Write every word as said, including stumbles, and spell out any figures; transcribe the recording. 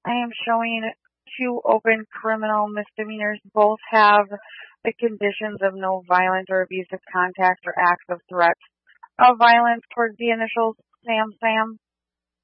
I am showing two open criminal misdemeanors. Both have the conditions of no violent or abusive contact or acts of threat of violence towards the initials Sam Sam.